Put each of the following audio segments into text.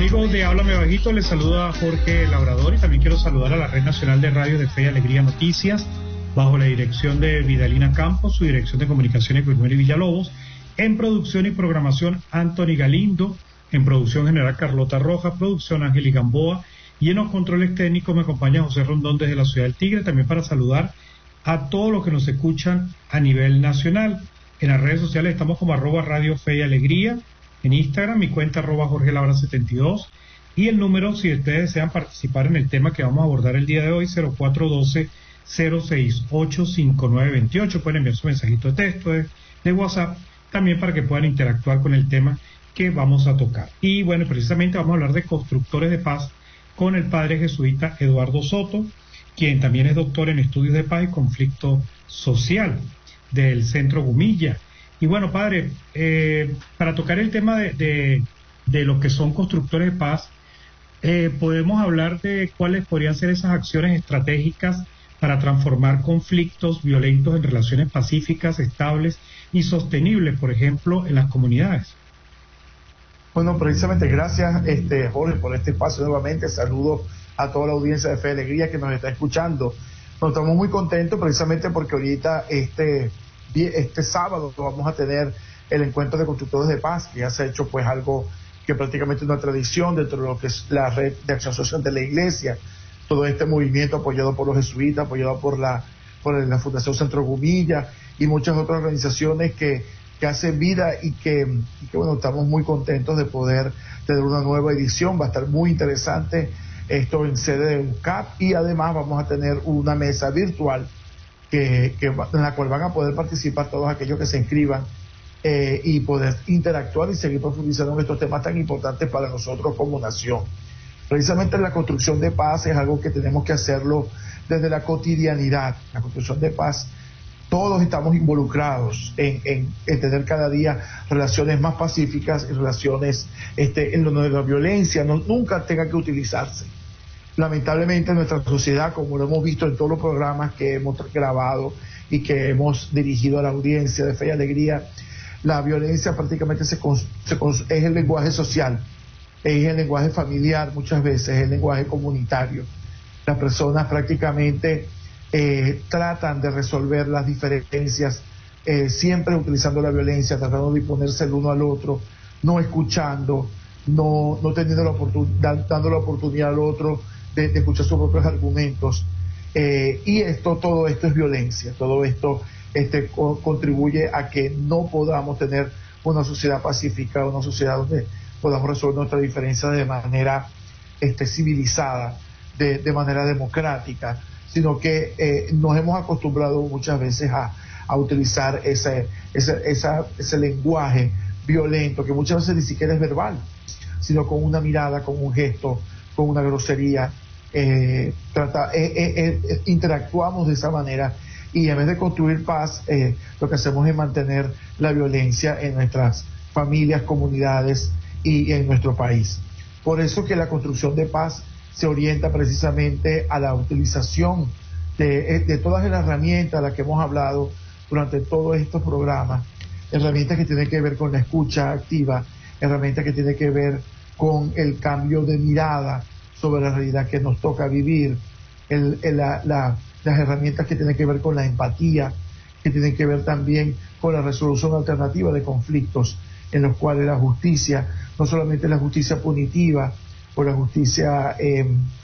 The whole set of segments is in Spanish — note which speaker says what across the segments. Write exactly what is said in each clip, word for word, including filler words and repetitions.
Speaker 1: Amigos de Háblame Bajito, les saluda Jorge Labrador y también quiero saludar a la Red Nacional de Radio de Fe y Alegría Noticias, bajo la dirección de Vidalina Campos, su dirección de comunicaciones Guillermo Villalobos, en producción y programación Anthony Galindo, en producción general Carlota Roja, producción Ángel Gamboa, y en los controles técnicos me acompaña José Rondón desde la Ciudad del Tigre, también para saludar a todos los que nos escuchan a nivel nacional. En las redes sociales estamos como arroba Radio Fe y Alegría, en Instagram mi cuenta arroba Jorge Labra setenta y dos, y el número, si ustedes desean participar en el tema que vamos a abordar el día de hoy, cero cuatro uno dos, cero seis ocho, cinco nueve dos ocho, pueden enviar su mensajito de texto de, de WhatsApp, también para que puedan interactuar con el tema que vamos a tocar. Y bueno, precisamente vamos a hablar de constructores de paz con el padre jesuita Eduardo Soto, quien también es doctor en estudios de paz y conflicto social del Centro Gumilla. Y bueno, padre, eh, para tocar el tema de, de, de lo que son constructores de paz, eh, podemos hablar de cuáles podrían ser esas acciones estratégicas para transformar conflictos violentos en relaciones pacíficas, estables y sostenibles, por ejemplo, en las comunidades.
Speaker 2: Bueno, precisamente gracias, este, Jorge, por este espacio nuevamente. Saludo a toda la audiencia de Fe y Alegría que nos está escuchando. Nos estamos muy contentos precisamente porque ahorita este... este sábado vamos a tener el encuentro de constructores de paz, que ya se ha hecho pues algo que prácticamente es una tradición dentro de lo que es la red de acción social de la iglesia, todo este movimiento apoyado por los jesuitas, apoyado por la por la Fundación Centro Gumilla y muchas otras organizaciones que, que hacen vida y que, y que bueno, estamos muy contentos de poder tener una nueva edición. Va a estar muy interesante esto en sede de U C A P, y además vamos a tener una mesa virtual Que, que, en la cual van a poder participar todos aquellos que se inscriban eh, y poder interactuar y seguir profundizando en estos temas tan importantes para nosotros como nación. Precisamente la construcción de paz es algo que tenemos que hacerlo desde la cotidianidad. La construcción de paz, todos estamos involucrados en, en, en tener cada día relaciones más pacíficas y relaciones este, en donde la violencia no, nunca tenga que utilizarse. Lamentablemente en nuestra sociedad, como lo hemos visto en todos los programas que hemos grabado y que hemos dirigido a la audiencia de Fe y Alegría, la violencia prácticamente se, se, es el lenguaje social, es el lenguaje familiar muchas veces, es el lenguaje comunitario. Las personas prácticamente eh, tratan de resolver las diferencias eh, siempre utilizando la violencia, tratando de imponerse el uno al otro, no escuchando, no, no teniendo la oportunidad, dando la oportunidad al otro De, de escuchar sus propios argumentos, eh, y esto, todo esto es violencia, todo esto este, co contribuye a que no podamos tener una sociedad pacífica, una sociedad donde podamos resolver nuestras diferencias de manera este, civilizada, de, de manera democrática, sino que eh, nos hemos acostumbrado muchas veces a, a utilizar ese, ese, esa, ese lenguaje violento, que muchas veces ni siquiera es verbal, sino con una mirada, con un gesto, con una grosería. Eh, trata, eh, eh, eh, interactuamos de esa manera, y en vez de construir paz, eh, lo que hacemos es mantener la violencia en nuestras familias, comunidades y en nuestro país. Por eso que la construcción de paz se orienta precisamente a la utilización de, de todas las herramientas de las que hemos hablado durante todos estos programas, herramientas que tienen que ver con la escucha activa, herramientas que tienen que ver con el cambio de mirada sobre la realidad que nos toca vivir, el, el, la, la, las herramientas que tienen que ver con la empatía, que tienen que ver también con la resolución alternativa de conflictos, en los cuales la justicia, no solamente la justicia punitiva o la justicia eh,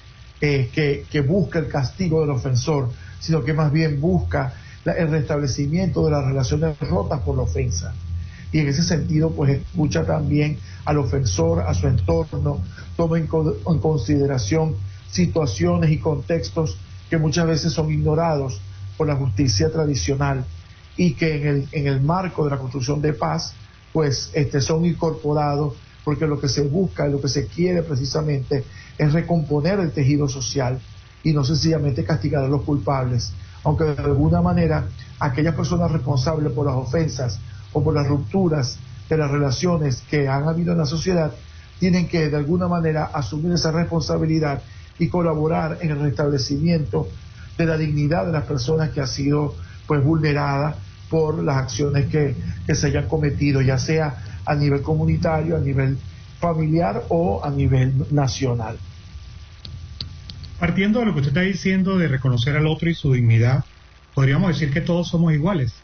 Speaker 2: eh, que, que busca el castigo del ofensor, sino que más bien busca la, el restablecimiento de las relaciones rotas por la ofensa. Y en ese sentido, pues escucha también al ofensor, a su entorno, toma en, en consideración situaciones y contextos que muchas veces son ignorados por la justicia tradicional, y que en el, en el marco de la construcción de paz, pues este, son incorporados, porque lo que se busca, lo que se quiere precisamente es recomponer el tejido social y no sencillamente castigar a los culpables, aunque de alguna manera aquellas personas responsables por las ofensas o por las rupturas de las relaciones que han habido en la sociedad tienen que de alguna manera asumir esa responsabilidad y colaborar en el restablecimiento de la dignidad de las personas que ha sido pues vulnerada por las acciones que, que se hayan cometido, ya sea a nivel comunitario, a nivel familiar o a nivel nacional.
Speaker 1: Partiendo de lo que usted está diciendo de reconocer al otro y su dignidad, ¿podríamos decir que todos somos iguales?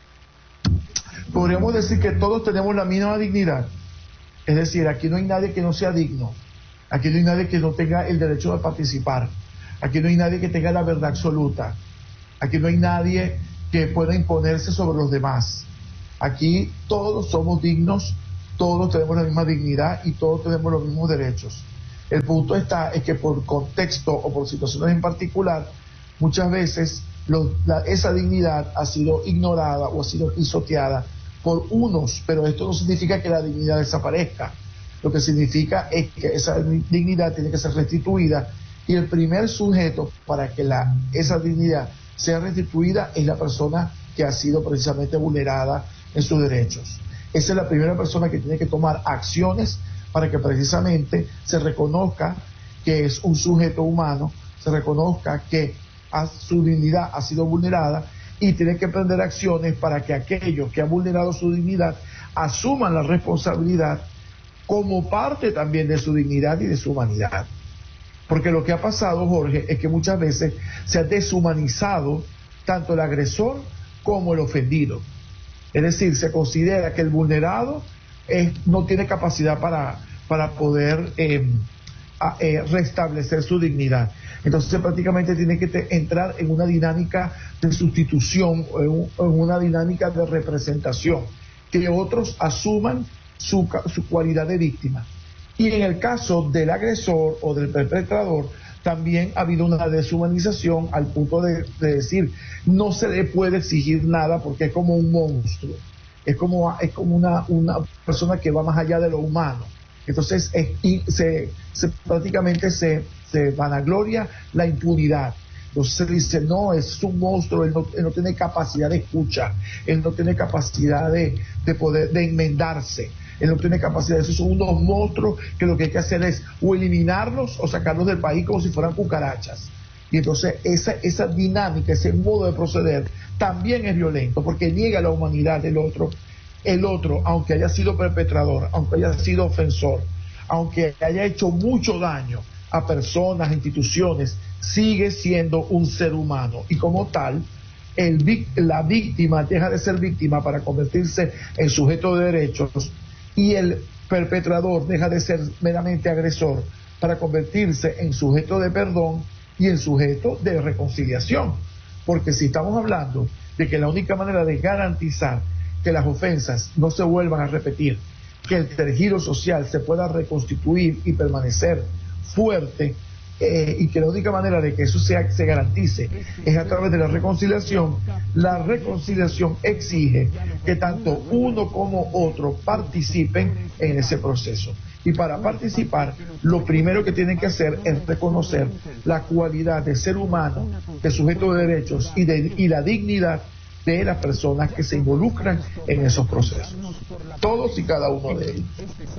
Speaker 2: Podríamos decir que todos tenemos la misma dignidad. Es decir, aquí no hay nadie que no sea digno. Aquí no hay nadie que no tenga el derecho de participar. Aquí no hay nadie que tenga la verdad absoluta. Aquí no hay nadie que pueda imponerse sobre los demás. Aquí todos somos dignos, todos tenemos la misma dignidad y todos tenemos los mismos derechos. El punto está es que por contexto o por situaciones en particular, muchas veces los, la, esa dignidad ha sido ignorada o ha sido pisoteada por unos, pero esto no significa que la dignidad desaparezca. Lo que significa es que esa dignidad tiene que ser restituida, y el primer sujeto para que la, esa dignidad sea restituida es la persona que ha sido precisamente vulnerada en sus derechos. Esa es la primera persona que tiene que tomar acciones para que precisamente se reconozca que es un sujeto humano, se reconozca que a su dignidad ha sido vulnerada, y tiene que emprender acciones para que aquellos que han vulnerado su dignidad asuman la responsabilidad como parte también de su dignidad y de su humanidad. Porque lo que ha pasado, Jorge, es que muchas veces se ha deshumanizado tanto el agresor como el ofendido. Es decir, se considera que el vulnerado es, no tiene capacidad para, para poder eh, a, eh, restablecer su dignidad. Entonces prácticamente tiene que te, entrar en una dinámica de sustitución, o en, un, en una dinámica de representación, que otros asuman su, su cualidad de víctima. Y en el caso del agresor o del perpetrador, también ha habido una deshumanización al punto de, de decir, no se le puede exigir nada porque es como un monstruo, es como, es como una, una persona que va más allá de lo humano. Entonces es, y se, se prácticamente se, se vanagloria la impunidad. Entonces se dice, no, es un monstruo, él no, él no tiene capacidad de escucha, él no tiene capacidad de, de poder, de enmendarse, él no tiene capacidad, esos son unos monstruos que lo que hay que hacer es o eliminarlos o sacarlos del país como si fueran cucarachas. Y entonces esa, esa dinámica, ese modo de proceder también es violento, porque niega la humanidad del otro. El otro, aunque haya sido perpetrador, aunque haya sido ofensor, aunque haya hecho mucho daño a personas, instituciones, sigue siendo un ser humano, y como tal, el, la víctima deja de ser víctima para convertirse en sujeto de derechos, y el perpetrador deja de ser meramente agresor para convertirse en sujeto de perdón y en sujeto de reconciliación. Porque si estamos hablando de que la única manera de garantizar que las ofensas no se vuelvan a repetir, que el tejido social se pueda reconstituir y permanecer fuerte, eh, y que la única manera de que eso sea, se garantice es a través de la reconciliación, la reconciliación exige que tanto uno como otro participen en ese proceso. Y para participar, lo primero que tienen que hacer es reconocer la cualidad de ser humano, de sujeto de derechos y, de, y la dignidad de las personas que se involucran en esos procesos, todos y cada uno de ellos.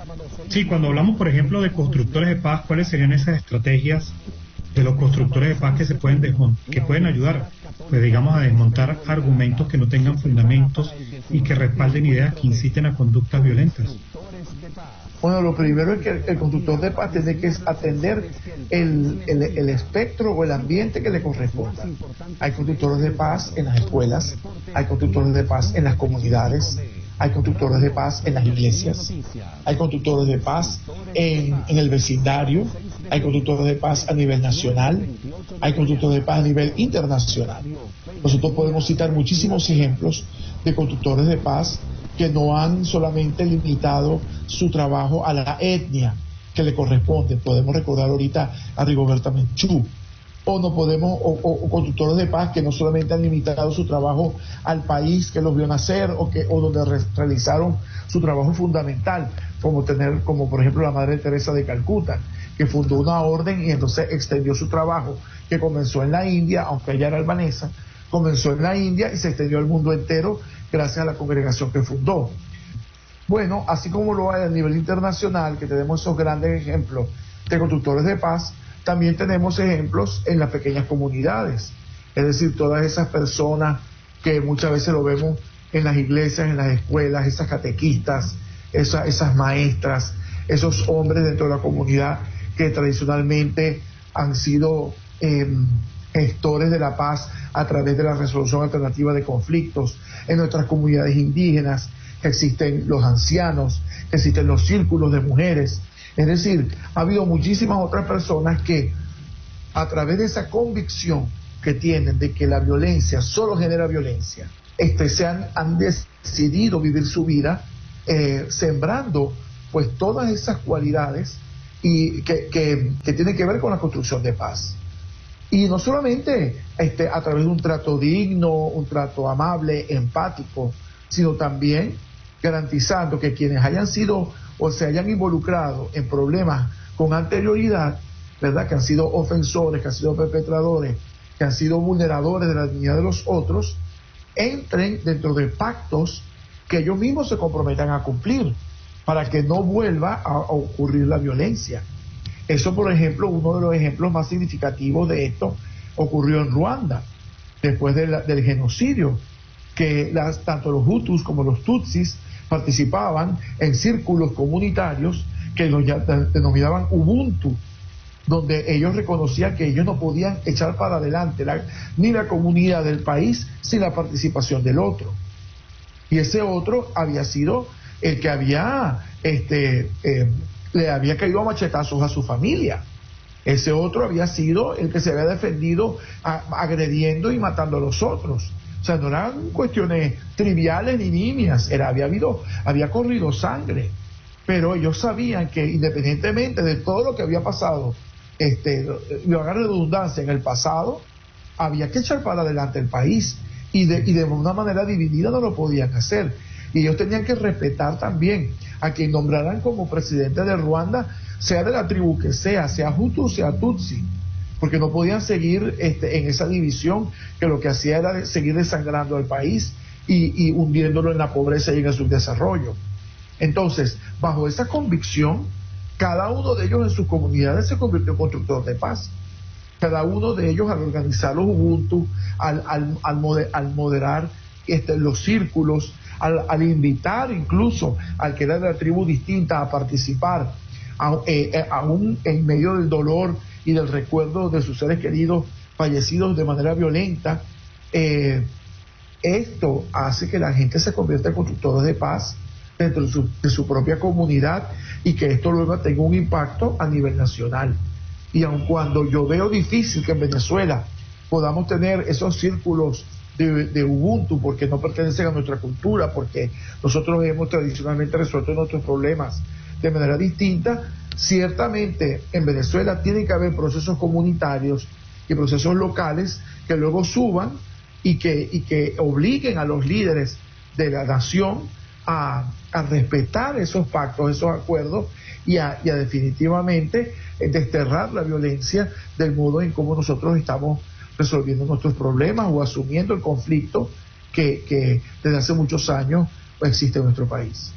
Speaker 1: Sí, cuando hablamos, por ejemplo, de constructores de paz, ¿cuáles serían esas estrategias de los constructores de paz que se pueden que pueden ayudar, pues digamos, a desmontar argumentos que no tengan fundamentos y que respalden ideas que inciten a conductas violentas?
Speaker 2: Bueno, lo primero es que el, el constructor de paz tiene que atender el, el, el espectro o el ambiente que le corresponda. Hay constructores de paz en las escuelas, hay constructores de paz en las comunidades, hay constructores de paz en las iglesias, hay constructores de paz en, en el vecindario, hay constructores de paz a nivel nacional, hay constructores de paz a nivel internacional. Nosotros podemos citar muchísimos ejemplos de constructores de paz que no han solamente limitado su trabajo a la etnia que le corresponde. Podemos recordar ahorita a Rigoberta Menchú, o no podemos, o, o, o constructores de paz que no solamente han limitado su trabajo al país que los vio nacer, o que o donde re, realizaron su trabajo fundamental, como tener, como por ejemplo la Madre Teresa de Calcuta, que fundó una orden y entonces extendió su trabajo, que comenzó en la India, aunque ella era albanesa, comenzó en la India y se extendió al mundo entero gracias a la congregación que fundó. Bueno, así como lo hay a nivel internacional, que tenemos esos grandes ejemplos de constructores de paz, también tenemos ejemplos en las pequeñas comunidades, es decir, todas esas personas que muchas veces lo vemos en las iglesias, en las escuelas, esas catequistas, esas, esas maestras, esos hombres dentro de la comunidad que tradicionalmente han sido eh, gestores de la paz a través de la resolución alternativa de conflictos, en nuestras comunidades indígenas, que existen los ancianos, que existen los círculos de mujeres. Es decir, ha habido muchísimas otras personas que a través de esa convicción que tienen de que la violencia solo genera violencia, este, se han, han decidido vivir su vida eh, sembrando pues todas esas cualidades y que, que, que tienen que ver con la construcción de paz. Y no solamente este, a través de un trato digno, un trato amable, empático, sino también garantizando que quienes hayan sido o se hayan involucrado en problemas con anterioridad, ¿verdad?, que han sido ofensores, que han sido perpetradores, que han sido vulneradores de la dignidad de los otros, entren dentro de pactos que ellos mismos se comprometan a cumplir para que no vuelva a, a ocurrir la violencia. Eso, por ejemplo, uno de los ejemplos más significativos de esto ocurrió en Ruanda, después de la, del genocidio, que las, tanto los Hutus como los Tutsis participaban en círculos comunitarios que los ya denominaban Ubuntu, donde ellos reconocían que ellos no podían echar para adelante la, ni la comunidad del país sin la participación del otro. Y ese otro había sido el que había, este, eh, le había caído a machetazos a su familia. Ese otro había sido el que se había defendido a, agrediendo y matando a los otros. O sea, no eran cuestiones triviales ni nimias, era, había habido, había corrido sangre. Pero ellos sabían que independientemente de todo lo que había pasado, este, lo haga redundancia en el pasado, había que echar para adelante el país, y de, y de una manera dividida no lo podían hacer. Y ellos tenían que respetar también a quien nombraran como presidente de Ruanda, sea de la tribu que sea, sea Hutu, sea Tutsi, porque no podían seguir este, en esa división que lo que hacía era seguir desangrando al país y, y hundiéndolo en la pobreza y en el subdesarrollo. Entonces, bajo esa convicción, cada uno de ellos en sus comunidades se convirtió en constructor de paz. Cada uno de ellos, al organizar los Ubuntu, al, al, al, moder, al moderar este, los círculos, al, al invitar incluso al que era de la tribu distinta a participar, a, eh, aún en medio del dolor y del recuerdo de sus seres queridos fallecidos de manera violenta, eh, esto hace que la gente se convierta en constructores de paz dentro de su, de su propia comunidad, y que esto luego tenga un impacto a nivel nacional. Y aun cuando yo veo difícil que en Venezuela podamos tener esos círculos de, de Ubuntu, porque no pertenecen a nuestra cultura, porque nosotros hemos tradicionalmente resuelto nuestros problemas de manera distinta, ciertamente en Venezuela tiene que haber procesos comunitarios y procesos locales que luego suban y que, y que obliguen a los líderes de la nación a, a respetar esos pactos, esos acuerdos, y a, y a definitivamente desterrar la violencia del modo en cómo nosotros estamos resolviendo nuestros problemas o asumiendo el conflicto que, que desde hace muchos años pues, existe en nuestro país.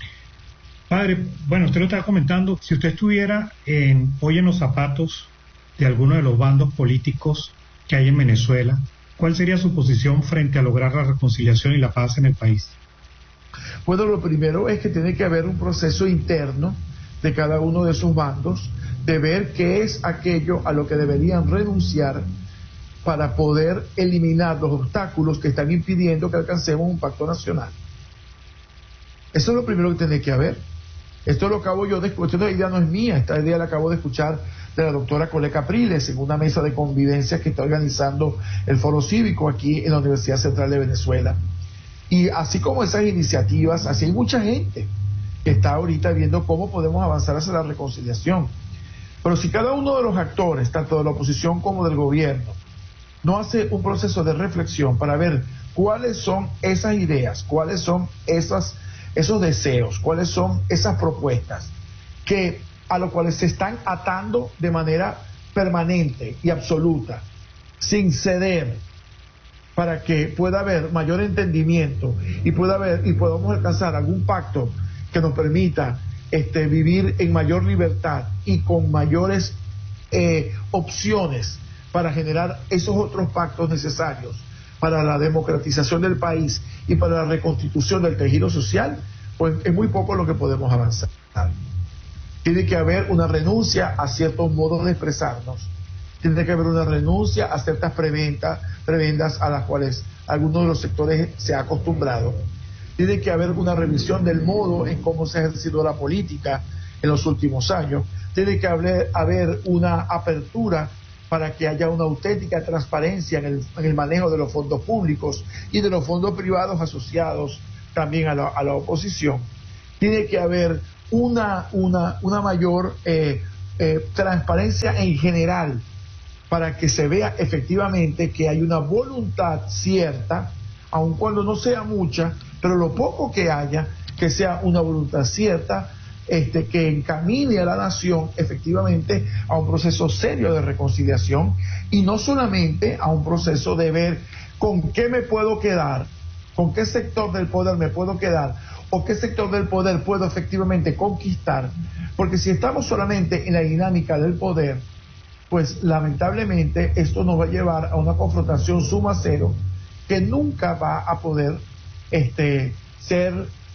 Speaker 1: Padre, bueno, usted lo estaba comentando, si usted estuviera en, hoy en los zapatos de alguno de los bandos políticos que hay en Venezuela, ¿cuál sería su posición frente a lograr la reconciliación y la paz en el país?
Speaker 2: Bueno, lo primero es que tiene que haber un proceso interno de cada uno de esos bandos, de ver qué es aquello a lo que deberían renunciar para poder eliminar los obstáculos que están impidiendo que alcancemos un pacto nacional. Eso es lo primero que tiene que haber. Esto lo acabo yo de escuchar, esta idea no es mía, esta idea la acabo de escuchar de la doctora Cole Capriles en una mesa de convivencia que está organizando el Foro Cívico aquí en la Universidad Central de Venezuela. Y así como esas iniciativas, así hay mucha gente que está ahorita viendo cómo podemos avanzar hacia la reconciliación. Pero si cada uno de los actores, tanto de la oposición como del gobierno, no hace un proceso de reflexión para ver cuáles son esas ideas, cuáles son esas, esos deseos, cuáles son esas propuestas que a los cuales se están atando de manera permanente y absoluta, sin ceder, para que pueda haber mayor entendimiento y pueda haber y podamos alcanzar algún pacto que nos permita este, vivir en mayor libertad y con mayores eh, opciones para generar esos otros pactos necesarios para la democratización del país y para la reconstitución del tejido social, pues es muy poco lo que podemos avanzar. tiene que haber una renuncia a ciertos modos de expresarnos, tiene que haber una renuncia a ciertas preventas, prebendas a las cuales algunos de los sectores se ha acostumbrado, tiene que haber una revisión del modo en cómo se ha ejercido la política en los últimos años, tiene que haber, haber una apertura para que haya una auténtica transparencia en el, en el manejo de los fondos públicos y de los fondos privados asociados también a la, a la oposición. Tiene que haber una, una, una mayor eh, eh, transparencia en general para que se vea efectivamente que hay una voluntad cierta, aun cuando no sea mucha, pero lo poco que haya, que sea una voluntad cierta, Este, que encamine a la nación efectivamente a un proceso serio de reconciliación y no solamente a un proceso de ver con qué me puedo quedar, con qué sector del poder me puedo quedar o qué sector del poder puedo efectivamente conquistar, porque si estamos solamente en la dinámica del poder, pues lamentablemente esto nos va a llevar a una confrontación suma cero que nunca va a poder este, ser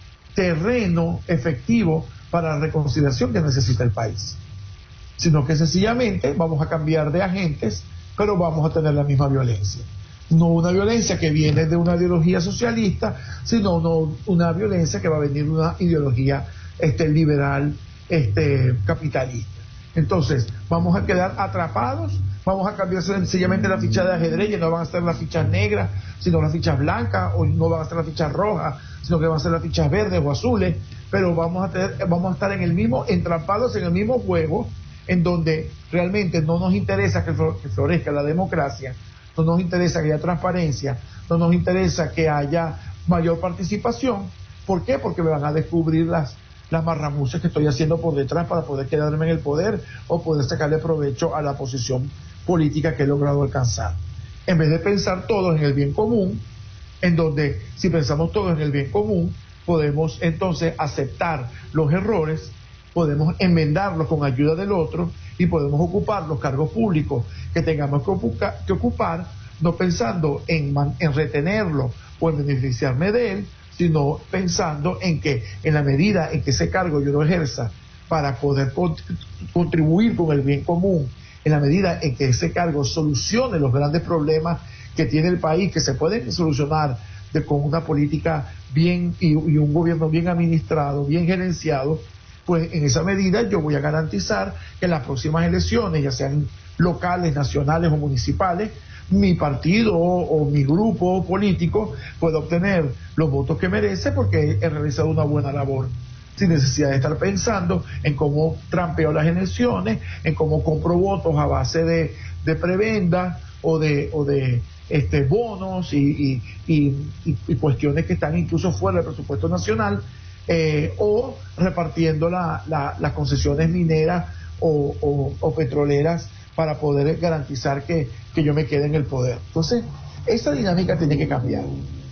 Speaker 2: terreno efectivo para la reconciliación que necesita el país, sino que sencillamente vamos a cambiar de agentes, pero vamos a tener la misma violencia. No una violencia que viene de una ideología socialista, sino no una violencia que va a venir de una ideología este, liberal, este, capitalista. Entonces, vamos a quedar atrapados, vamos a cambiar sencillamente la ficha de ajedrez, y no van a ser las fichas negras, sino las fichas blancas, o no van a ser las fichas rojas, sino que van a ser las fichas verdes o azules, pero vamos a tener, vamos a estar en el mismo, entrampados en el mismo juego, en donde realmente no nos interesa que florezca la democracia, no nos interesa que haya transparencia, no nos interesa que haya mayor participación. ¿Por qué? Porque me van a descubrir las, las marramuchas que estoy haciendo por detrás para poder quedarme en el poder o poder sacarle provecho a la posición política que he logrado alcanzar. En vez de pensar todos en el bien común, en donde si pensamos todos en el bien común, podemos entonces aceptar los errores, podemos enmendarlos con ayuda del otro y podemos ocupar los cargos públicos que tengamos que, ocupa, que ocupar, no pensando en, man, en retenerlo o en beneficiarme de él, sino pensando en que en la medida en que ese cargo yo lo ejerza para poder cont contribuir con el bien común, en la medida en que ese cargo solucione los grandes problemas que tiene el país, que se pueden solucionar de, con una política bien y, y un gobierno bien administrado, bien gerenciado, pues en esa medida yo voy a garantizar que en las próximas elecciones, ya sean locales, nacionales o municipales, mi partido o, o mi grupo político pueda obtener los votos que merece porque he realizado una buena labor, sin necesidad de estar pensando en cómo trampeo las elecciones, en cómo compro votos a base de, de prebenda o de, o de este, bonos y, y, y, y cuestiones que están incluso fuera del presupuesto nacional, eh, o repartiendo la, la, las concesiones mineras o, o, o petroleras para poder garantizar que, que yo me quede en el poder. Entonces, esa dinámica tiene que cambiar.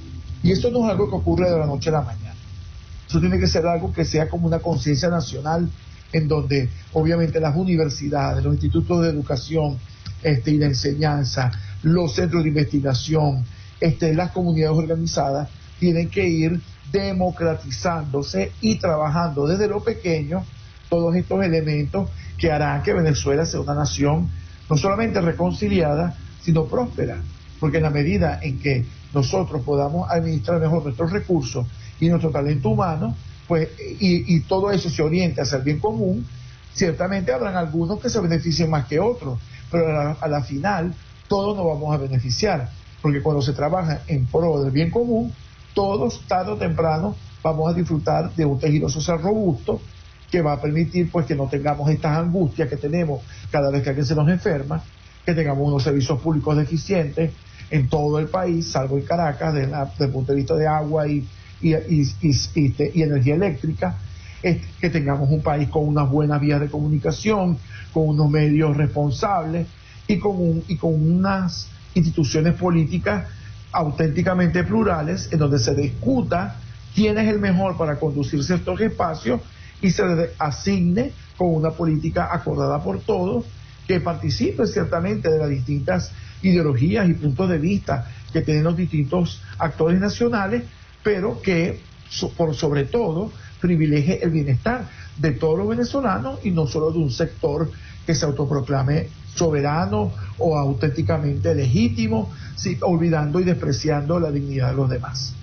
Speaker 2: Y esto no es algo que ocurre de la noche a la mañana. Eso tiene que ser algo que sea como una conciencia nacional, en donde obviamente las universidades, los institutos de educación este, y de enseñanza, los centros de investigación, este, las comunidades organizadas, tienen que ir democratizándose y trabajando desde lo pequeño todos estos elementos que harán que Venezuela sea una nación no solamente reconciliada, sino próspera, porque en la medida en que nosotros podamos administrar mejor nuestros recursos y nuestro talento humano, pues y, y todo eso se oriente hacia el bien común, ciertamente habrán algunos que se beneficien más que otros, pero a la, a la final todos nos vamos a beneficiar, porque cuando se trabaja en pro del bien común, todos, tarde o temprano, vamos a disfrutar de un tejido social robusto que va a permitir pues que no tengamos estas angustias que tenemos cada vez que alguien se nos enferma, que tengamos unos servicios públicos deficientes en todo el país, salvo en Caracas, desde el punto de vista de agua y, y, y, y, y, y energía eléctrica, es que tengamos un país con unas buenas vías de comunicación, con unos medios responsables y con, un, y con unas instituciones políticas auténticamente plurales, en donde se discuta quién es el mejor para conducir ciertos espacios y se asigne con una política acordada por todos, que participe ciertamente de las distintas ideologías y puntos de vista que tienen los distintos actores nacionales, pero que so, por sobre todo privilegie el bienestar de todos los venezolanos y no solo de un sector que se autoproclame soberano o auténticamente legítimo, sí, olvidando y despreciando la dignidad de los demás.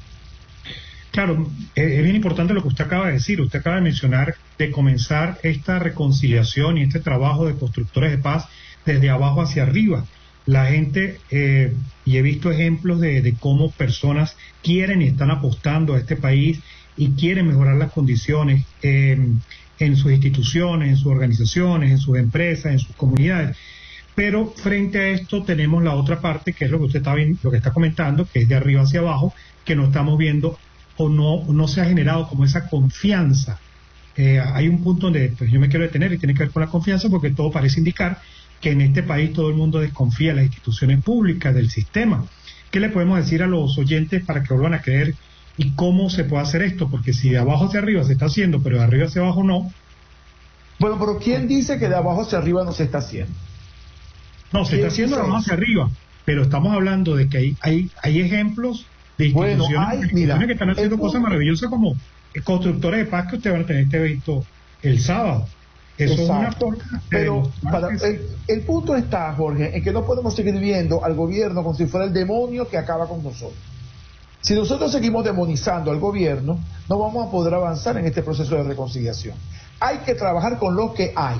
Speaker 1: Claro, es bien importante lo que usted acaba de decir. Usted acaba de mencionar de comenzar esta reconciliación y este trabajo de constructores de paz desde abajo hacia arriba. La gente, eh, y he visto ejemplos de, de cómo personas quieren y están apostando a este país y quieren mejorar las condiciones eh, en sus instituciones, en sus organizaciones, en sus empresas, en sus comunidades. Pero frente a esto tenemos la otra parte, que es lo que usted está, lo que está comentando, que es de arriba hacia abajo, que no estamos viendo o no, no se ha generado como esa confianza. Eh, hay un punto donde pues, yo me quiero detener y tiene que ver con la confianza, porque todo parece indicar que en este país todo el mundo desconfía de las instituciones públicas, del sistema. ¿Qué le podemos decir a los oyentes para que vuelvan a creer y cómo se puede hacer esto? Porque si de abajo hacia arriba se está haciendo, pero de arriba hacia abajo no.
Speaker 2: Bueno, pero ¿quién dice que de abajo hacia arriba no se está haciendo?
Speaker 1: No, se está haciendo de abajo hacia arriba, pero estamos hablando de que hay, hay, hay ejemplos de instituciones,
Speaker 2: bueno, hay,
Speaker 1: instituciones
Speaker 2: mira,
Speaker 1: que están haciendo cosas maravillosas como constructores de paz que ustedes van a tener este evento el sábado. Eso
Speaker 2: exacto.
Speaker 1: es una forma.
Speaker 2: Pero para, el, el punto está, Jorge, en que no podemos seguir viendo al gobierno como si fuera el demonio que acaba con nosotros. Si nosotros seguimos demonizando al gobierno, no vamos a poder avanzar en este proceso de reconciliación. Hay que trabajar con lo que hay,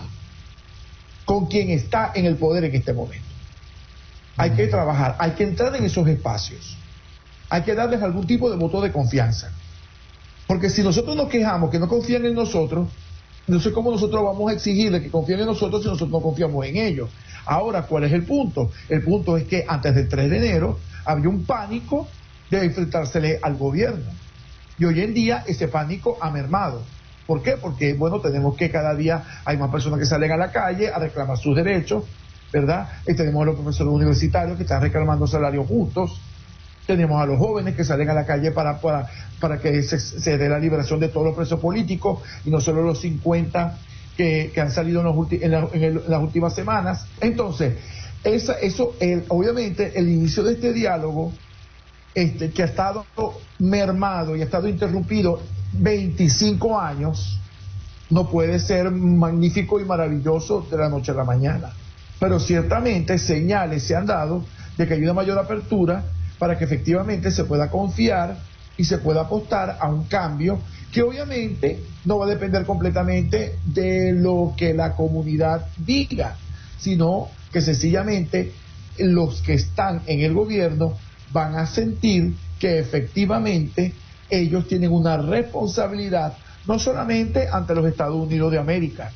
Speaker 2: con quien está en el poder en este momento. Hay que trabajar, hay que entrar en esos espacios. Hay que darles algún tipo de voto de confianza. Porque si nosotros nos quejamos que no confían en nosotros, no sé cómo nosotros vamos a exigirle que confíen en nosotros si nosotros no confiamos en ellos. Ahora, ¿cuál es el punto? El punto es que antes del tres de enero había un pánico de enfrentársele al gobierno. Y hoy en día ese pánico ha mermado. ¿Por qué? Porque, bueno, tenemos que cada día hay más personas que salen a la calle a reclamar sus derechos, ¿verdad? Y tenemos a los profesores universitarios que están reclamando salarios justos. Tenemos a los jóvenes que salen a la calle para, para, para que se, se dé la liberación de todos los presos políticos y no solo los cincuenta que, que han salido en, los ulti, en, la, en, el, en las últimas semanas. Entonces, esa, eso, el, obviamente, el inicio de este diálogo, este, que ha estado mermado y ha estado interrumpido veinticinco años, no puede ser magnífico y maravilloso de la noche a la mañana. Pero ciertamente señales se han dado de que hay una mayor apertura para que efectivamente se pueda confiar y se pueda apostar a un cambio que obviamente no va a depender completamente de lo que la comunidad diga, sino que sencillamente los que están en el gobierno van a sentir que efectivamente ellos tienen una responsabilidad, no solamente ante los Estados Unidos de América,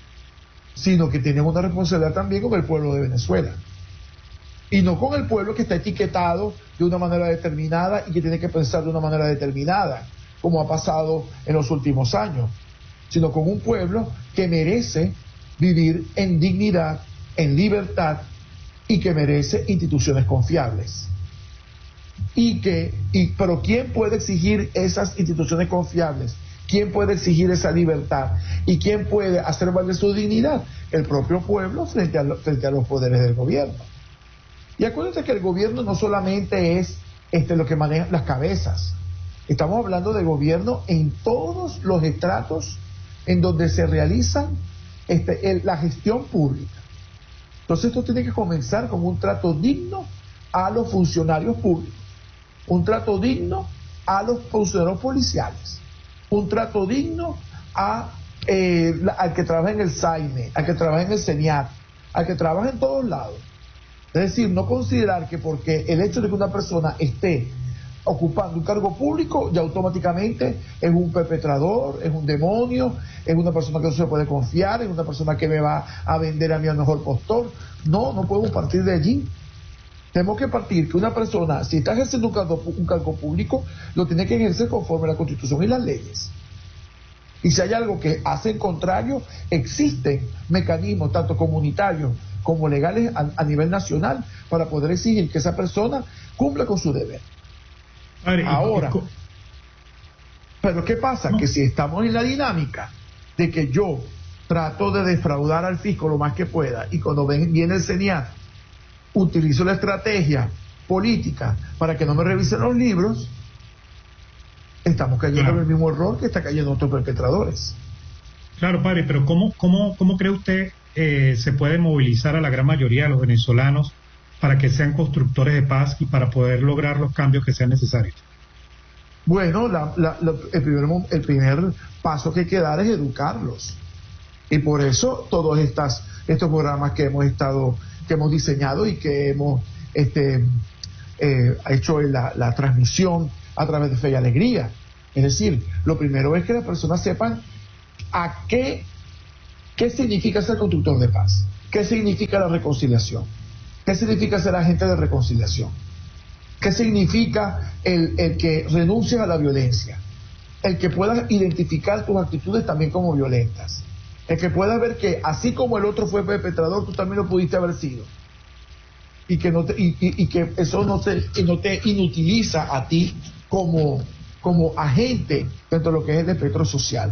Speaker 2: sino que tienen una responsabilidad también con el pueblo de Venezuela. Y no con el pueblo que está etiquetado de una manera determinada y que tiene que pensar de una manera determinada, como ha pasado en los últimos años, sino con un pueblo que merece vivir en dignidad, en libertad, y que merece instituciones confiables. Y que, y, pero ¿quién puede exigir esas instituciones confiables? ¿Quién puede exigir esa libertad? ¿Y quién puede hacer valer su dignidad? El propio pueblo frente a, frente a los poderes del gobierno. Y acuérdense que el gobierno no solamente es este, lo que maneja las cabezas. Estamos hablando de gobierno en todos los estratos en donde se realiza este, el, la gestión pública. Entonces esto tiene que comenzar con un trato digno a los funcionarios públicos, un trato digno a los funcionarios policiales, un trato digno a, eh, la, al que trabaja en el SAINE, al que trabaja en el CENIAT, al que trabaja en todos lados. Es decir, no considerar que porque el hecho de que una persona esté ocupando un cargo público ya automáticamente es un perpetrador, es un demonio, es una persona que no se puede confiar, es una persona que me va a vender a mí al mejor postor. No, no podemos partir de allí. Tenemos que partir que una persona, si está ejerciendo un cargo, un cargo público, lo tiene que ejercer conforme a la Constitución y las leyes. Y si hay algo que hace en contrario, existen mecanismos tanto comunitarios como legales a, a nivel nacional para poder exigir que esa persona cumpla con su deber. Ver, Ahora, y, y, pero ¿qué pasa? No. Que si estamos en la dinámica de que yo trato de defraudar al fisco lo más que pueda y cuando ven, viene el CENIAT utilizo la estrategia política para que no me revisen los libros, estamos cayendo
Speaker 1: claro.
Speaker 2: en el mismo error que está cayendo otros perpetradores.
Speaker 1: Claro, padre, pero ¿cómo, cómo, cómo cree usted eh, se puede movilizar a la gran mayoría de los venezolanos para que sean constructores de paz y para poder lograr los cambios que sean necesarios?
Speaker 2: Bueno, la, la, la, el, primer, el primer paso que hay que dar es educarlos. Y por eso todos estas, estos programas que hemos estado, que hemos diseñado y que hemos este, eh, hecho la, la transmisión a través de Fe y Alegría. Es decir, lo primero es que las personas sepan a qué, qué significa ser constructor de paz, qué significa la reconciliación, qué significa ser agente de reconciliación, qué significa el, el que renuncies a la violencia, el que puedas identificar tus actitudes también como violentas, el que puedas ver que así como el otro fue perpetrador, tú también lo pudiste haber sido, y que no te, y, y, y que eso no te, no te inutiliza a ti como, como agente dentro de lo que es el espectro social.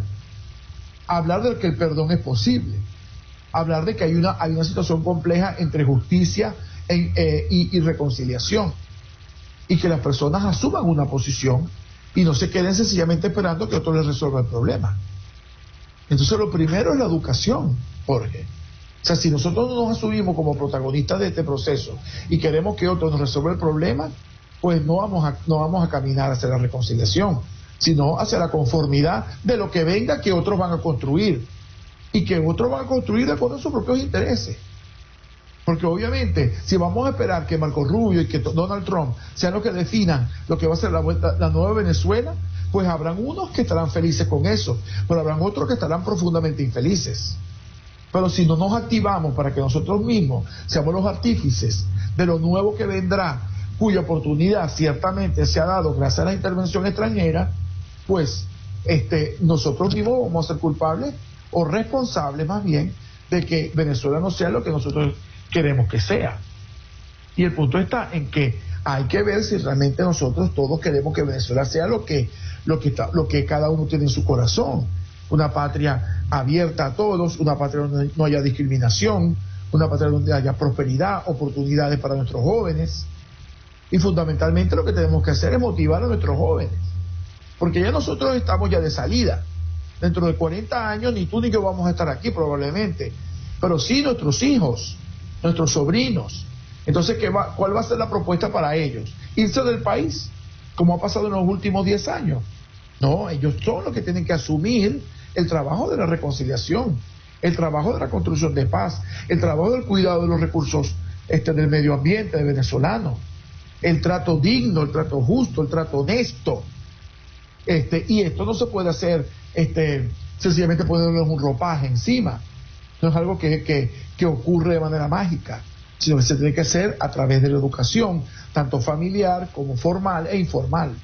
Speaker 2: Hablar de que el perdón es posible, hablar de que hay una, hay una situación compleja entre justicia en, eh, y, y reconciliación, y que las personas asuman una posición y no se queden sencillamente esperando que otro les resuelva el problema. Entonces lo primero es la educación, Jorge. O sea, si nosotros no nos asumimos como protagonistas de este proceso y queremos que otro nos resuelva el problema, pues no vamos a, no vamos a caminar hacia la reconciliación, sino hacia la conformidad de lo que venga que otros van a construir, y que otros van a construir de acuerdo a sus propios intereses. Porque obviamente, si vamos a esperar que Marco Rubio y que Donald Trump sean los que definan lo que va a ser la, vuelta, la nueva Venezuela, pues habrán unos que estarán felices con eso, pero habrán otros que estarán profundamente infelices. Pero si no nos activamos para que nosotros mismos seamos los artífices de lo nuevo que vendrá, cuya oportunidad ciertamente se ha dado gracias a la intervención extranjera, pues este, nosotros mismos vamos a ser culpables o responsables más bien de que Venezuela no sea lo que nosotros queremos que sea. Y el punto está en que hay que ver si realmente nosotros todos queremos que Venezuela sea lo que, lo que, está, lo que cada uno tiene en su corazón. Una patria abierta a todos, una patria donde no haya discriminación, una patria donde haya prosperidad, oportunidades para nuestros jóvenes. Y fundamentalmente lo que tenemos que hacer es motivar a nuestros jóvenes, porque ya nosotros estamos ya de salida. Dentro de cuarenta años ni tú ni yo vamos a estar aquí probablemente, pero sí nuestros hijos, nuestros sobrinos. Entonces, ¿qué va, ¿cuál va a ser la propuesta para ellos? ¿Irse del país, como ha pasado en los últimos diez años? No, ellos son los que tienen que asumir el trabajo de la reconciliación, el trabajo de la construcción de paz, el trabajo del cuidado de los recursos este, del medio ambiente de venezolanos, el trato digno, el trato justo, el trato honesto. Este, y esto no se puede hacer este, sencillamente poniéndoles un ropaje encima. No es algo que, que, que ocurre de manera mágica, sino que se tiene que hacer a través de la educación, tanto familiar como formal e informal.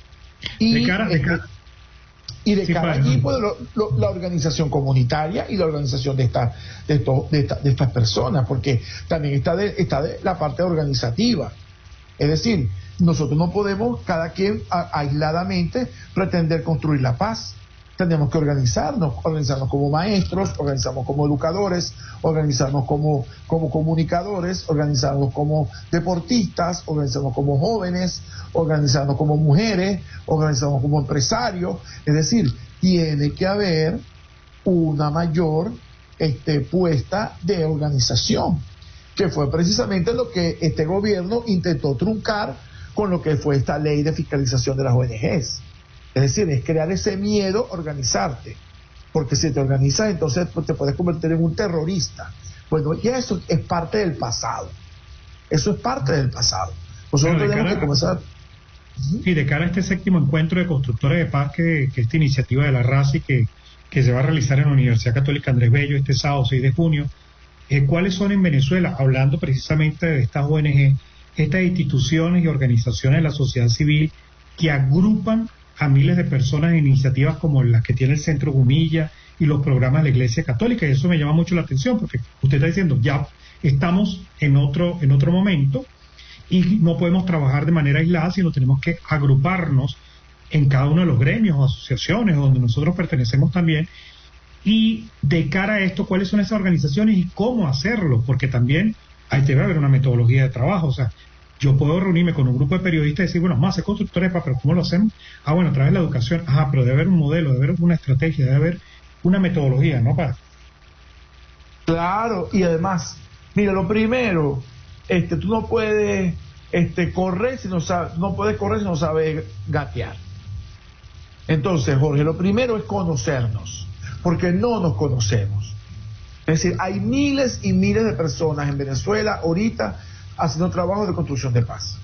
Speaker 2: Y de cara, de cara. Este, y de sí, cara allí, pues, lo, lo, la organización comunitaria y la organización de, esta, de, esto, de, esta, de estas personas, porque también está de, está de la parte organizativa. Es decir, nosotros no podemos cada quien a, aisladamente pretender construir la paz. Tenemos que organizarnos, organizarnos como maestros, organizarnos como educadores, organizarnos como, como comunicadores, organizarnos como deportistas, organizarnos como jóvenes, organizarnos como mujeres, organizarnos como empresarios. Es decir, tiene que haber una mayor este, puesta de organización, que fue precisamente lo que este gobierno intentó truncar con lo que fue esta ley de fiscalización de las O N Ges. Es decir, es crear ese miedo a organizarte, porque si te organizas entonces pues, te puedes convertir en un terrorista. Bueno, y eso es parte del pasado, eso es parte del pasado. Nosotros
Speaker 1: bueno,
Speaker 2: tenemos
Speaker 1: cara,
Speaker 2: que comenzar...
Speaker 1: Sí, de cara a este séptimo encuentro de constructores de paz, que, que esta iniciativa de la R A C I que, que se va a realizar en la Universidad Católica Andrés Bello este sábado seis de junio, eh, ¿cuáles son en Venezuela, hablando precisamente de estas O N G, estas instituciones y organizaciones de la sociedad civil que agrupan a miles de personas en iniciativas como las que tiene el Centro Gumilla y los programas de la Iglesia Católica? Y eso me llama mucho la atención, porque usted está diciendo, ya estamos en otro, en otro momento y no podemos trabajar de manera aislada, sino tenemos que agruparnos en cada uno de los gremios o asociaciones donde nosotros pertenecemos también. Y de cara a esto, ¿cuáles son esas organizaciones y cómo hacerlo? Porque también hay que haber una metodología de trabajo. O sea, yo puedo reunirme con un grupo de periodistas y decir, bueno, vamos a hacer constructores de paz, pero ¿cómo lo hacemos? Ah, bueno, a través de la educación. Ajá, pero debe haber un modelo, debe haber una estrategia, debe haber una metodología, ¿no? Para...
Speaker 2: Claro, y además, mira, lo primero, este, tú no puedes este, correr si no sabes, no puedes correr si no sabes gatear. Entonces, Jorge, lo primero es conocernos, porque no nos conocemos. Es decir, hay miles y miles de personas en Venezuela ahorita haciendo trabajo de construcción de paz.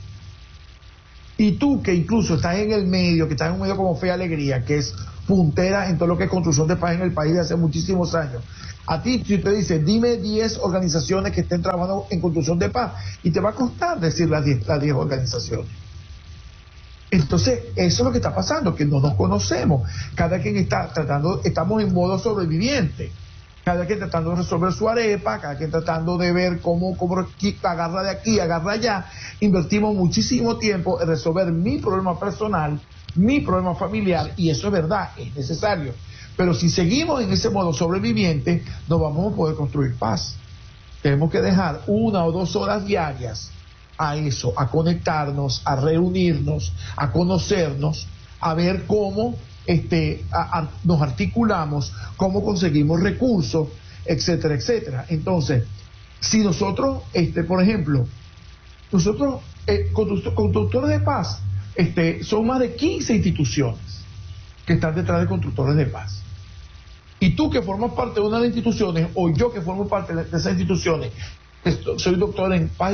Speaker 2: Y tú, que incluso estás en el medio, que estás en un medio como Fe y Alegría, que es puntera en todo lo que es construcción de paz en el país de hace muchísimos años, a ti, si te dice, dime diez organizaciones que estén trabajando en construcción de paz, y te va a costar decir las diez organizaciones. Entonces, eso es lo que está pasando, que no nos conocemos. Cada quien está tratando, estamos en modo sobreviviente. Cada quien tratando de resolver su arepa, cada quien tratando de ver cómo, cómo agarra de aquí, agarra allá. Invertimos muchísimo tiempo en resolver mi problema personal, mi problema familiar, y eso es verdad, es necesario. Pero si seguimos en ese modo sobreviviente, no vamos a poder construir paz. Tenemos que dejar una o dos horas diarias a eso, a conectarnos, a reunirnos, a conocernos, a ver cómo este, a, a, nos articulamos, cómo conseguimos recursos, etcétera, etcétera. Entonces, si nosotros, este, por ejemplo, nosotros, eh, constructores de paz, este, son más de quince instituciones que están detrás de constructores de paz. Y tú que formas parte de una de las instituciones, o yo que formo parte de esas instituciones, soy doctor en paz.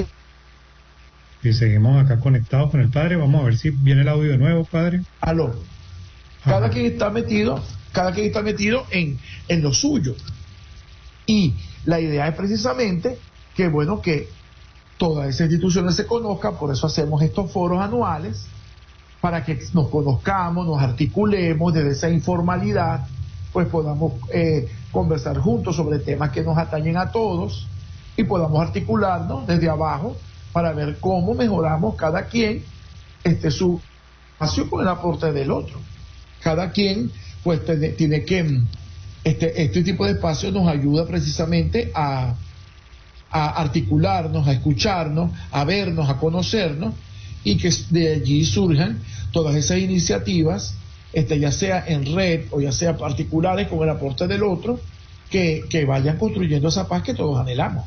Speaker 1: Y seguimos acá conectados con el padre. Vamos a ver si viene el audio de nuevo, padre.
Speaker 2: Aló. Cada Ajá. quien está metido, cada quien está metido en, en lo suyo. Y la idea es precisamente que, bueno, que todas esas instituciones se conozcan, por eso hacemos estos foros anuales, para que nos conozcamos, nos articulemos desde esa informalidad, pues podamos eh, conversar juntos sobre temas que nos atañen a todos y podamos articularnos desde abajo para ver cómo mejoramos cada quien este, su espacio con el aporte del otro. Cada quien pues tiene, tiene que, este, este tipo de espacio nos ayuda precisamente a, a articularnos, a escucharnos, a vernos, a conocernos, y que de allí surjan todas esas iniciativas, este, ya sea en red o ya sea particulares con el aporte del otro, que, que vayan construyendo esa paz que todos anhelamos.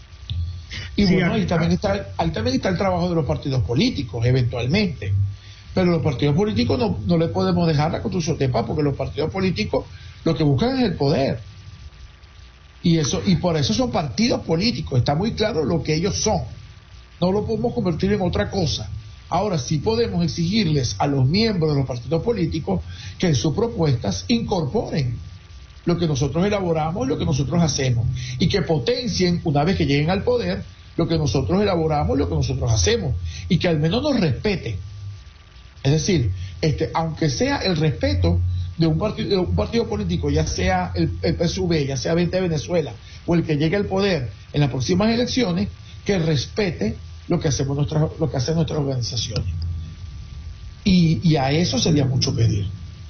Speaker 2: Y sí, bueno, ahí también está, ahí también está el trabajo de los partidos políticos, eventualmente. Pero los partidos políticos no, no le podemos dejar la construcción de paz, porque los partidos políticos lo que buscan es el poder. Y eso, y por eso son partidos políticos, está muy claro lo que ellos son. No lo podemos convertir en otra cosa. Ahora sí podemos exigirles a los miembros de los partidos políticos que en sus propuestas incorporen lo que nosotros elaboramos y lo que nosotros hacemos, y que potencien, una vez que lleguen al poder, lo que nosotros elaboramos y lo que nosotros hacemos, y que al menos nos respeten. Es decir, este, aunque sea el respeto de un partido, de un partido político, ya sea el, el P S U V, ya sea veinte Venezuela, o el que llegue al poder en las próximas elecciones, que respete lo que hacemos nuestras, lo que hacen nuestras organizaciones. Y, y a eso sería mucho pedir.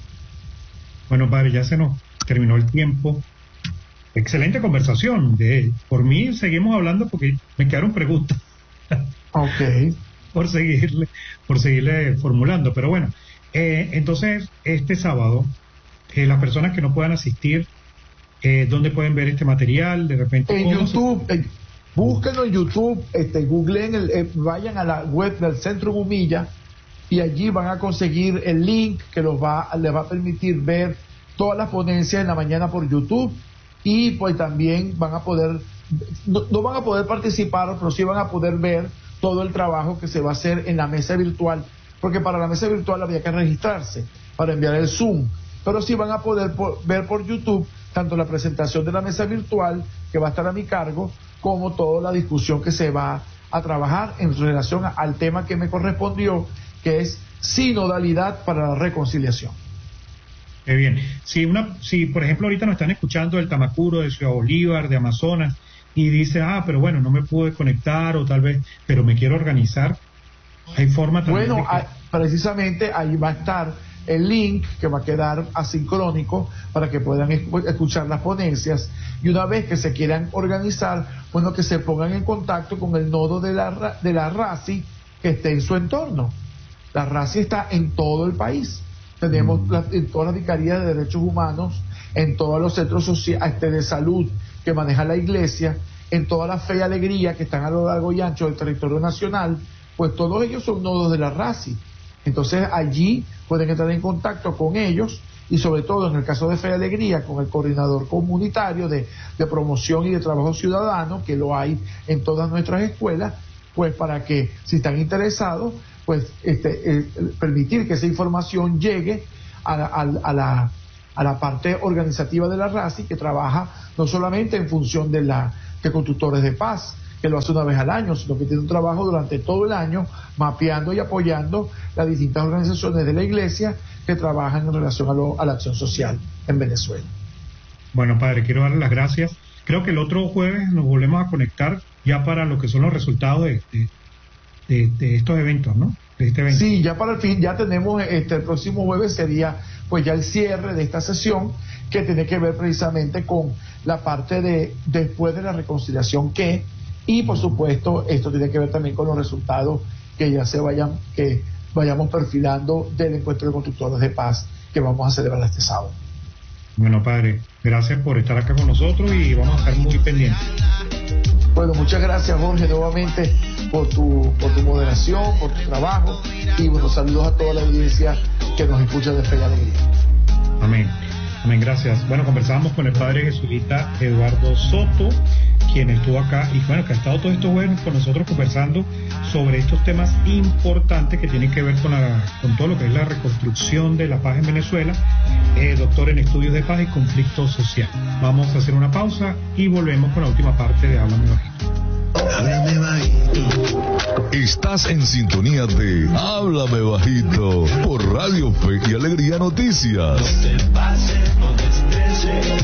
Speaker 1: Bueno, padre, ya se nos terminó el tiempo. Excelente conversación de él. Por mí seguimos hablando porque me quedaron preguntas.
Speaker 2: Ok.
Speaker 1: por seguirle, por seguirle formulando. Pero bueno, eh, entonces este sábado, eh, las personas que no puedan asistir, eh, ¿dónde pueden ver este material? De repente
Speaker 2: en YouTube, se... eh, búsquenlo en YouTube, este, googleen, el, eh, vayan a la web del Centro Gumilla y allí van a conseguir el link que los va, les va a permitir ver todas las ponencias en la mañana por YouTube, y pues también van a poder, no, no van a poder participar, pero sí van a poder ver todo el trabajo que se va a hacer en la mesa virtual, porque para la mesa virtual había que registrarse para enviar el Zoom, pero sí van a poder por, ver por YouTube tanto la presentación de la mesa virtual, que va a estar a mi cargo, como toda la discusión que se va a trabajar en relación a, al tema que me correspondió, que es sinodalidad para la reconciliación.
Speaker 1: Qué bien. Si, una, si por ejemplo ahorita nos están escuchando del Tamacuro, de Ciudad Bolívar, de Amazonas, y dice, ah, pero bueno, no me pude conectar, o tal vez, pero me quiero organizar, hay forma también.
Speaker 2: Bueno,
Speaker 1: de que...
Speaker 2: precisamente ahí va a estar el link que va a quedar asincrónico para que puedan escuchar las ponencias, y una vez que se quieran organizar, bueno, que se pongan en contacto con el nodo de la, de la R A C I que esté en su entorno. La RACI está en todo el país. Tenemos la, en todas las vicarías de derechos humanos, en todos los centros sociales de salud que maneja la iglesia, en toda la fe y alegría que están a lo largo y ancho del territorio nacional, pues todos ellos son nodos de la RACI. Entonces allí pueden entrar en contacto con ellos y sobre todo en el caso de Fe y Alegría con el coordinador comunitario de, de promoción y de trabajo ciudadano, que lo hay en todas nuestras escuelas, pues para que si están interesados, pues este, eh, permitir que esa información llegue a, a, a, la, a la parte organizativa de la RACI, que trabaja no solamente en función de la de constructores de paz, que lo hace una vez al año, sino que tiene un trabajo durante todo el año mapeando y apoyando las distintas organizaciones de la iglesia que trabajan en relación a, lo, a la acción social en Venezuela.
Speaker 1: Bueno, padre, quiero darle las gracias. Creo que el otro jueves nos volvemos a conectar ya para lo que son los resultados de, de, de, de estos eventos, ¿no? De este evento.
Speaker 2: Sí, ya para el fin, ya tenemos, este, el próximo jueves sería pues ya el cierre de esta sesión, que tiene que ver precisamente con la parte de después de la reconciliación que, y por supuesto esto tiene que ver también con los resultados que ya se vayan, que vayamos perfilando del encuentro de constructores de paz que vamos a celebrar este sábado.
Speaker 1: Bueno, padre, gracias por estar acá con nosotros y vamos a estar muy pendientes.
Speaker 2: Bueno, muchas gracias, Jorge, nuevamente por tu, por tu moderación, por tu trabajo, y buenos saludos a toda la audiencia que nos escucha de Fe y Alegría.
Speaker 1: Amén. Amén, gracias. Bueno, conversábamos con el padre jesuita Eduardo Soto, quien estuvo acá y bueno, que ha estado todos estos jueves con nosotros conversando sobre estos temas importantes que tienen que ver con, la, con todo lo que es la reconstrucción de la paz en Venezuela, eh, doctor en estudios de paz y conflicto social. Vamos a hacer una pausa y volvemos con la última parte de Háblame Bajito.
Speaker 3: Háblame bajito. Estás en sintonía de Háblame Bajito por Radio Fe y Alegría Noticias.
Speaker 4: No te pases, no te estreses.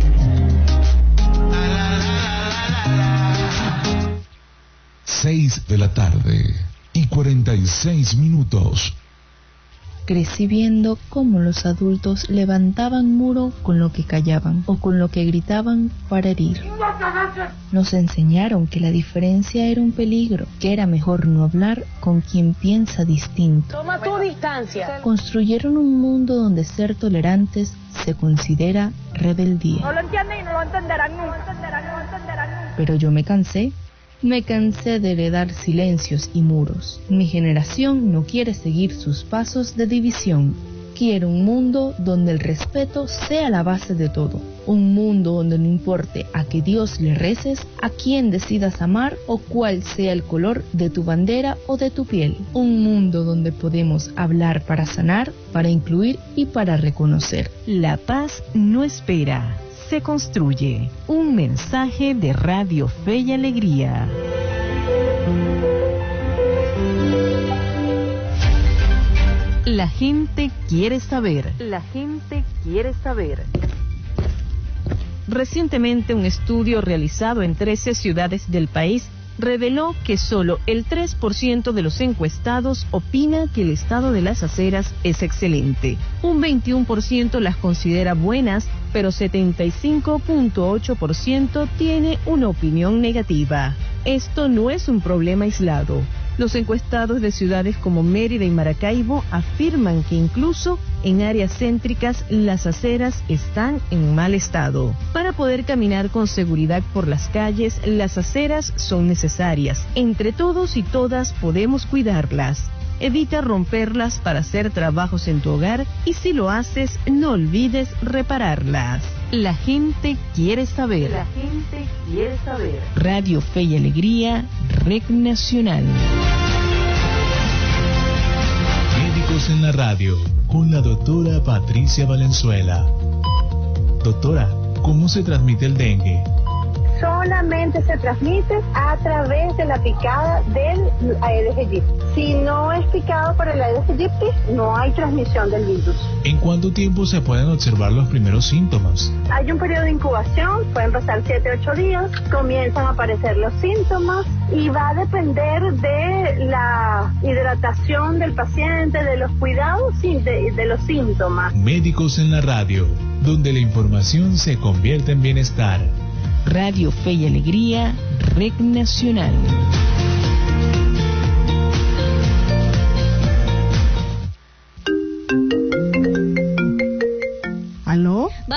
Speaker 3: Seis de la tarde y cuarenta y seis minutos.
Speaker 5: Crecí viendo cómo los adultos levantaban muro con lo que callaban o con lo que gritaban para herir. Nos enseñaron que la diferencia era un peligro, que era mejor no hablar con quien piensa distinto.
Speaker 6: Toma tu distancia.
Speaker 5: Construyeron un mundo donde ser tolerantes se considera rebeldía.
Speaker 6: No lo entienden y no lo entenderán nunca. No lo entenderán, no lo entenderán nunca.
Speaker 5: Pero yo me cansé. Me cansé de heredar silencios y muros. Mi generación no quiere seguir sus pasos de división. Quiero un mundo donde el respeto sea la base de todo. Un mundo donde no importe a qué Dios le reces, a quién decidas amar o cuál sea el color de tu bandera o de tu piel. Un mundo donde podemos hablar para sanar, para incluir y para reconocer.
Speaker 7: La paz no espera. Se construye. Un mensaje de Radio Fe y Alegría. La gente quiere saber. La gente quiere saber. Recientemente, un estudio realizado en trece ciudades del país reveló que solo el tres por ciento de los encuestados opina que el estado de las aceras es excelente. Un veintiuno por ciento las considera buenas, pero setenta y cinco punto ocho por ciento tiene una opinión negativa. Esto no es un problema aislado. Los encuestados de ciudades como Mérida y Maracaibo afirman que incluso en áreas céntricas las aceras están en mal estado. Para poder caminar con seguridad por las calles, las aceras son necesarias. Entre todos y todas podemos cuidarlas. Evita romperlas para hacer trabajos en tu hogar y si lo haces, no olvides repararlas. La gente quiere saber.
Speaker 6: La gente quiere saber.
Speaker 7: Radio Fe y Alegría, Red Nacional.
Speaker 8: Médicos en la radio, con la doctora Patricia Valenzuela. Doctora, ¿cómo se transmite el dengue?
Speaker 9: Solamente se transmite a través de la picada del Aedes aegypti. Si no es picado por el Aedes aegypti, no hay transmisión del virus.
Speaker 8: ¿En cuánto tiempo se pueden observar los primeros síntomas?
Speaker 9: Hay un periodo de incubación, pueden pasar siete a ocho días, comienzan a aparecer los síntomas y va a depender de la hidratación del paciente, de los cuidados y de, de los síntomas.
Speaker 8: Médicos en la radio, donde la información se convierte en bienestar.
Speaker 7: Radio Fe y Alegría, Red Nacional.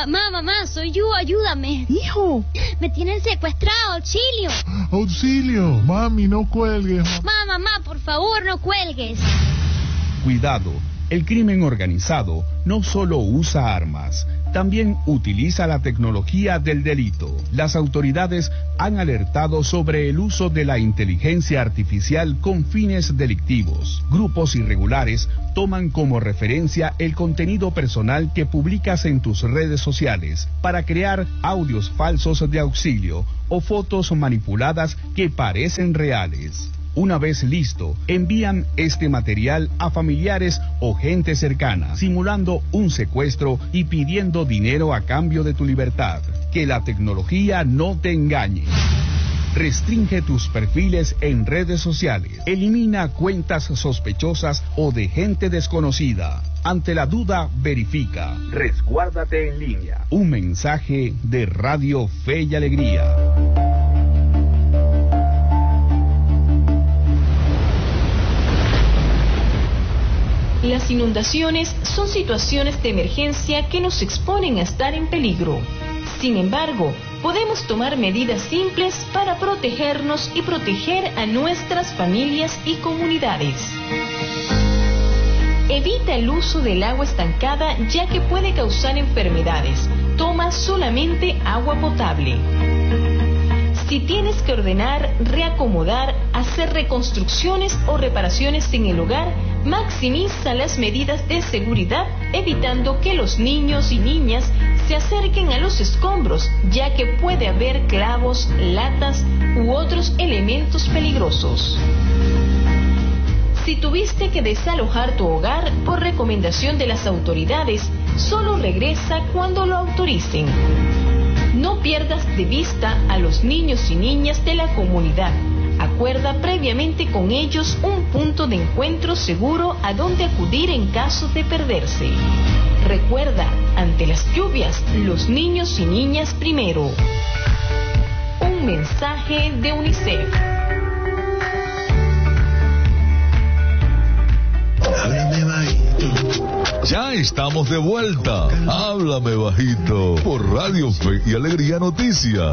Speaker 10: Mamá, mamá, soy yo, ayúdame.
Speaker 11: Hijo.
Speaker 10: Me tienen secuestrado, auxilio.
Speaker 11: Auxilio. Mami, no cuelgues.
Speaker 10: Mamá, mamá, por favor, no cuelgues.
Speaker 12: Cuidado, el crimen organizado no solo usa armas, también utiliza la tecnología del delito. Las autoridades han alertado sobre el uso de la inteligencia artificial con fines delictivos. Grupos irregulares toman como referencia el contenido personal que publicas en tus redes sociales para crear audios falsos de auxilio o fotos manipuladas que parecen reales. Una vez listo, envían este material a familiares o gente cercana, simulando un secuestro y pidiendo dinero a cambio de tu libertad. Que la tecnología no te engañe. Restringe tus perfiles en redes sociales. Elimina cuentas sospechosas o de gente desconocida. Ante la duda, verifica. Resguárdate en línea. Un mensaje de Radio Fe y Alegría.
Speaker 7: Las inundaciones son situaciones de emergencia que nos exponen a estar en peligro. Sin embargo, podemos tomar medidas simples para protegernos y proteger a nuestras familias y comunidades. Evita el uso del agua estancada, ya que puede causar enfermedades. Toma solamente agua potable. Si tienes que ordenar, reacomodar, hacer reconstrucciones o reparaciones en el hogar, maximiza las medidas de seguridad, evitando que los niños y niñas se acerquen a los escombros, ya que puede haber clavos, latas u otros elementos peligrosos. Si tuviste que desalojar tu hogar por recomendación de las autoridades, solo regresa cuando lo autoricen. No pierdas de vista a los niños y niñas de la comunidad. Acuerda previamente con ellos un punto de encuentro seguro a donde acudir en caso de perderse. Recuerda, ante las lluvias, los niños y niñas primero. Un mensaje de UNICEF.
Speaker 3: Háblame bajito. Ya estamos de vuelta. Háblame bajito por Radio Fe y Alegría Noticias.